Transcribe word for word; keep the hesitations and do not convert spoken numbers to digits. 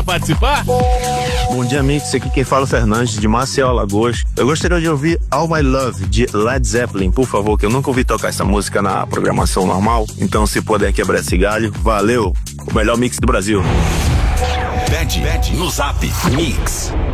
para participar? Bom dia, Mix. Aqui quem fala é o Fernandes, de Maceió, Alagoas. Eu gostaria de ouvir All My Love, de Led Zeppelin, por favor, que eu nunca ouvi tocar essa música na programação normal. Então, se puder quebrar esse galho, valeu! O melhor mix do Brasil. Pede no Zap Mix.